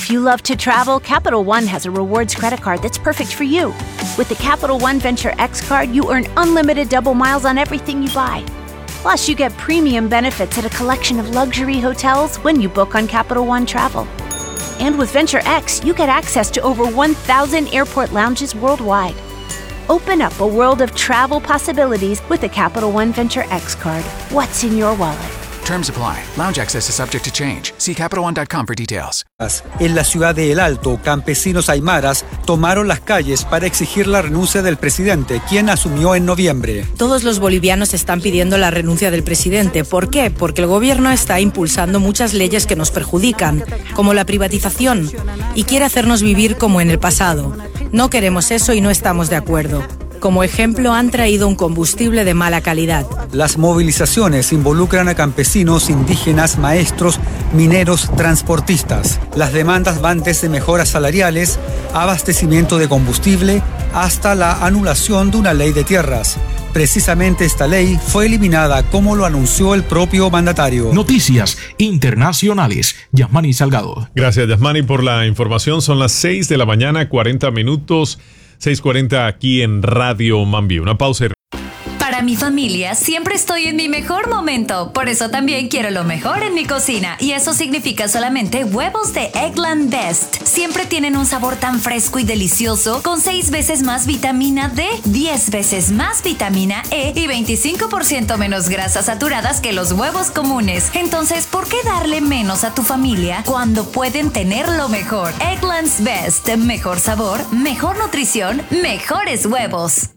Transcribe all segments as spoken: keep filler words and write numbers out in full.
If you love to travel, Capital One has a rewards credit card that's perfect for you. With the Capital One Venture X card, you earn unlimited double miles on everything you buy. Plus, you get premium benefits at a collection of luxury hotels when you book on Capital One Travel. And with Venture X, you get access to over one thousand airport lounges worldwide. Open up a world of travel possibilities with the Capital One Venture X card. What's in your wallet? Terms apply. Lounge access is subject to change. See Capital One dot com for details. En la ciudad de El Alto, campesinos aymaras tomaron las calles para exigir la renuncia del presidente, quien asumió en noviembre. Todos los bolivianos están pidiendo la renuncia del presidente. ¿Por qué? Porque el gobierno está impulsando muchas leyes que nos perjudican, como la privatización, y quiere hacernos vivir como en el pasado. No queremos eso y no estamos de acuerdo. Como ejemplo, han traído un combustible de mala calidad. Las movilizaciones involucran a campesinos, indígenas, maestros, mineros, transportistas. Las demandas van desde mejoras salariales, abastecimiento de combustible, hasta la anulación de una ley de tierras. Precisamente esta ley fue eliminada, como lo anunció el propio mandatario. Noticias internacionales. Yasmani Salgado. Gracias, Yasmani, por la información. Son las seis de la mañana, cuarenta minutos. seis cuarenta aquí en Radio Mambí. Una pausa. Para mi familia siempre estoy en mi mejor momento. Por eso también quiero lo mejor en mi cocina. Y eso significa solamente huevos de Eggland Best. Siempre tienen un sabor tan fresco y delicioso, con seis veces más vitamina D, diez veces más vitamina E y veinticinco por ciento menos grasas saturadas que los huevos comunes. Entonces, ¿por qué darle menos a tu familia cuando pueden tener lo mejor? Eggland's Best. Mejor sabor, mejor nutrición, mejores huevos.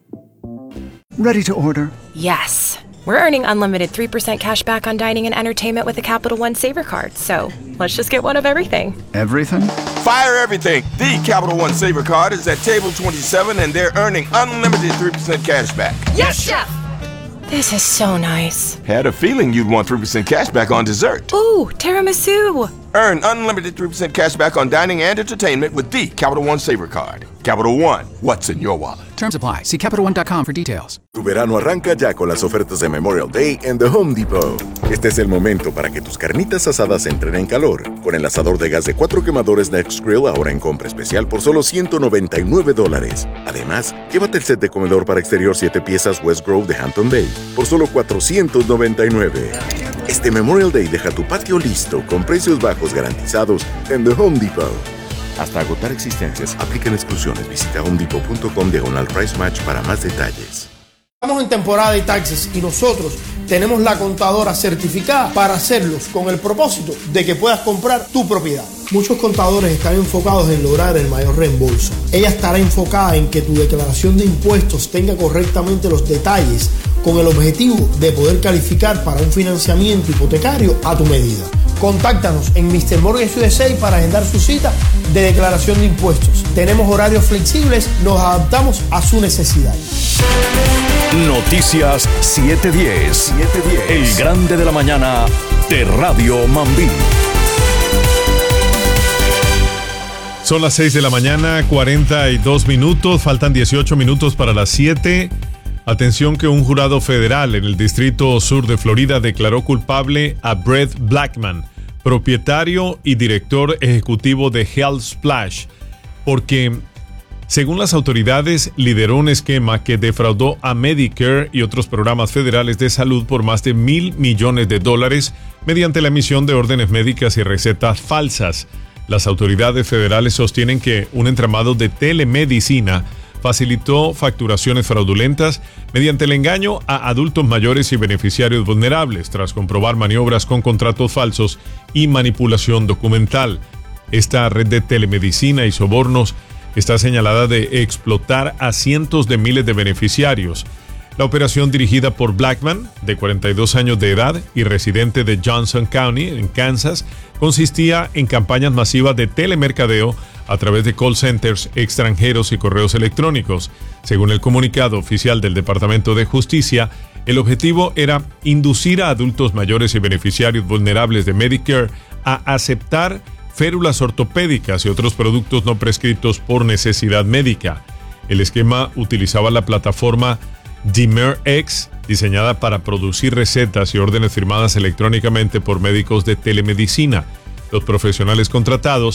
Ready to order? Yes. We're earning unlimited three percent cash back on dining and entertainment with the Capital One Saver Card, so let's just get one of everything. Everything? Fire everything! The Capital One Saver Card is at table twenty-seven and they're earning unlimited three percent cash back. Yes, Chef! This is so nice. Had a feeling you'd want three percent cash back on dessert. Ooh, tiramisu! Earn unlimited three percent cash back on dining and entertainment with the Capital One Saver Card. Capital One, what's in your wallet? Terms apply. See Capital One dot com for details. Tu verano arranca ya con las ofertas de Memorial Day en The Home Depot. Este es el momento para que tus carnitas asadas entren en calor. Con el asador de gas de cuatro quemadores NextGrill ahora en compra especial por solo ciento noventa y nueve dólares. Además, llévate el set de comedor para exterior siete piezas West Grove de Hampton Bay por solo cuatrocientos noventa y nueve. Este Memorial Day deja tu patio listo con precios bajos garantizados en The Home Depot. Hasta agotar existencias, aplican exclusiones. Visita homedepot.com diagonal price match para más detalles. Estamos en temporada de taxes y nosotros tenemos la contadora certificada para hacerlos con el propósito de que puedas comprar tu propiedad. Muchos contadores están enfocados en lograr el mayor reembolso. Ella estará enfocada en que tu declaración de impuestos tenga correctamente los detalles con el objetivo de poder calificar para un financiamiento hipotecario a tu medida. Contáctanos en mister Mortgage U S A para agendar su cita de declaración de impuestos. Tenemos horarios flexibles, nos adaptamos a su necesidad. Noticias siete diez. El grande de la mañana de Radio Mambí. Son las seis de la mañana, cuarenta y dos minutos. Faltan dieciocho minutos para las siete. Atención que un jurado federal en el Distrito Sur de Florida declaró culpable a Brett Blackman, propietario y director ejecutivo de Health Splash, porque, según las autoridades, lideró un esquema que defraudó a Medicare y otros programas federales de salud por más de mil millones de dólares mediante la emisión de órdenes médicas y recetas falsas. Las autoridades federales sostienen que un entramado de telemedicina facilitó facturaciones fraudulentas mediante el engaño a adultos mayores y beneficiarios vulnerables tras comprobar maniobras con contratos falsos y manipulación documental. Esta red de telemedicina y sobornos está señalada de explotar a cientos de miles de beneficiarios. La operación, dirigida por Blackman, de cuarenta y dos años de edad y residente de Johnson County, en Kansas, consistía en campañas masivas de telemercadeo a través de call centers extranjeros y correos electrónicos. Según el comunicado oficial del Departamento de Justicia, el objetivo era inducir a adultos mayores y beneficiarios vulnerables de Medicare a aceptar férulas ortopédicas y otros productos no prescritos por necesidad médica. El esquema utilizaba la plataforma DemerX, diseñada para producir recetas y órdenes firmadas electrónicamente por médicos de telemedicina. Los profesionales contratados